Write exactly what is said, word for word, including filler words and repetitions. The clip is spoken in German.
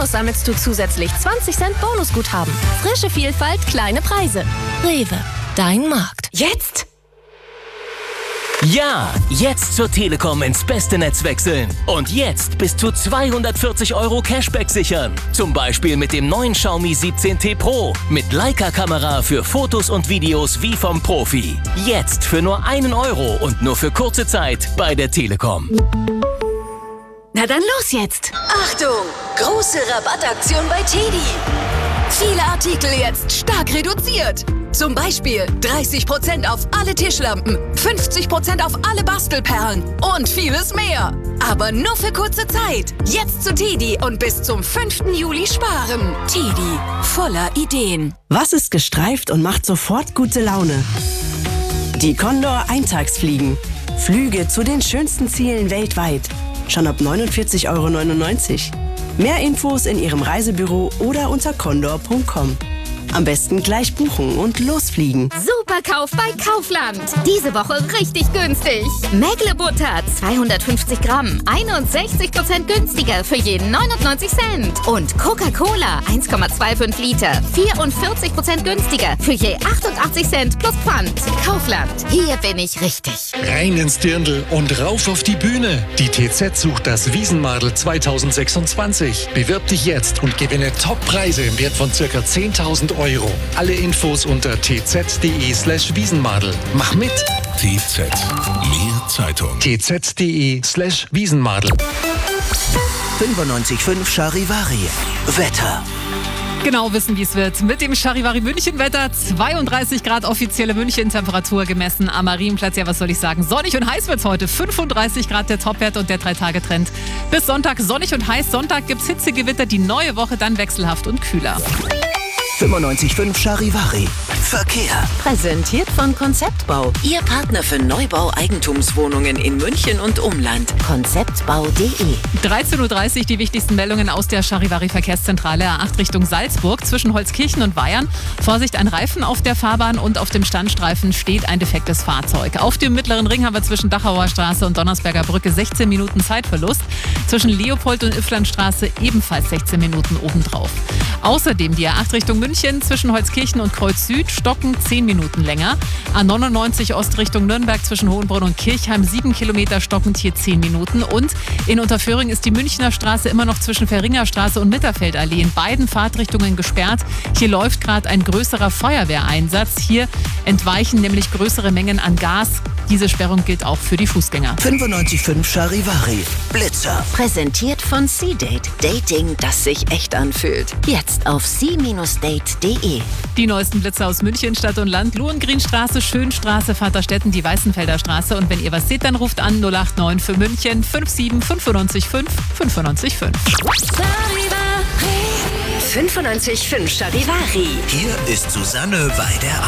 Bonus sammelst du zusätzlich zwanzig Cent Bonusguthaben. Frische Vielfalt, kleine Preise. Rewe, dein Markt. Jetzt? Ja, jetzt zur Telekom ins beste Netz wechseln. Und jetzt bis zu zweihundertvierzig Euro Cashback sichern. Zum Beispiel mit dem neuen Xiaomi siebzehn T Pro. Mit Leica-Kamera für Fotos und Videos wie vom Profi. Jetzt für nur einen Euro und nur für kurze Zeit bei der Telekom. Na dann los jetzt! Achtung! Große Rabattaktion bei Teddy. Viele Artikel jetzt stark reduziert. Zum Beispiel dreißig Prozent auf alle Tischlampen, fünfzig Prozent auf alle Bastelperlen und vieles mehr. Aber nur für kurze Zeit. Jetzt zu Teddy und bis zum fünften Juli sparen. Teddy, voller Ideen. Was ist gestreift und macht sofort gute Laune? Die Condor Eintagsfliegen. Flüge zu den schönsten Zielen weltweit. Schon ab neunundvierzig Euro neunundneunzig. Mehr Infos in Ihrem Reisebüro oder unter condor punkt com. Am besten gleich buchen und losfliegen. Superkauf bei Kaufland. Diese Woche richtig günstig. Mägle-Butter zweihundertfünfzig Gramm, einundsechzig Prozent günstiger für jeden neunundneunzig Cent. Und Coca-Cola eins Komma fünfundzwanzig Liter, vierundvierzig Prozent günstiger für je achtundachtzig Cent plus Pfand. Kaufland, hier bin ich richtig. Rein ins Dirndl und rauf auf die Bühne. Die T Z sucht das Wiesenmadel zweitausendsechsundzwanzig. Bewirb dich jetzt und gewinne Top-Preise im Wert von ca. zehntausend Euro. Alle Infos unter tz.de slash Wiesenmadel. Mach mit! T Z. Mehr Zeitung. tz.de slash Wiesenmadel. fünfundneunzig Komma fünf Charivari. Wetter. Genau wissen, wie es wird. Mit dem Charivari München-Wetter. zweiunddreißig Grad offizielle München-Temperatur gemessen am Marienplatz. Ja, was soll ich sagen? Sonnig und heiß wird's heute. fünfunddreißig Grad der Topwert und der drei-Tage-Trend. Bis Sonntag sonnig und heiß. Sonntag gibt's Hitzegewitter. Die neue Woche dann wechselhaft und kühler. fünfundneunzig Komma fünf Charivari. Verkehr. Präsentiert von Konzeptbau. Ihr Partner für Neubau-Eigentumswohnungen in München und Umland. konzeptbau punkt de. dreizehn Uhr dreißig die wichtigsten Meldungen aus der Charivari Verkehrszentrale. A acht Richtung Salzburg zwischen Holzkirchen und Weyern. Vorsicht, ein Reifen auf der Fahrbahn und auf dem Standstreifen steht ein defektes Fahrzeug. Auf dem mittleren Ring haben wir zwischen Dachauer Straße und Donnersberger Brücke sechzehn Minuten Zeitverlust. Zwischen Leopold und Ifflandstraße ebenfalls sechzehn Minuten obendrauf. Außerdem die A acht Richtung München zwischen Holzkirchen und Kreuz Süd stocken zehn Minuten länger. A neunundneunzig Ost Richtung Nürnberg zwischen Hohenbrunn und Kirchheim sieben Kilometer stockend hier zehn Minuten. Und in Unterföhring ist die Münchner Straße immer noch zwischen Verringerstraße und Mitterfeldallee in beiden Fahrtrichtungen gesperrt. Hier läuft gerade ein größerer Feuerwehreinsatz. Hier entweichen nämlich größere Mengen an Gas. Diese Sperrung gilt auch für die Fußgänger. fünfundneunzig Komma fünf Charivari. Blitzer. Präsentiert von C-Date. Dating, das sich echt anfühlt. Jetzt auf c Bindestrich date punkt de. Die neuesten Blitzer aus München, Stadt und Land. Lohengrinstraße, Schönstraße, Vaterstetten, die Weißenfelder Straße. Und wenn ihr was seht, dann ruft an null acht neun für München fünf sieben fünfundneunzig fünf fünfundneunzig fünf. fünfundneunzig Komma fünf Charivari. Hier ist Susanne Weider.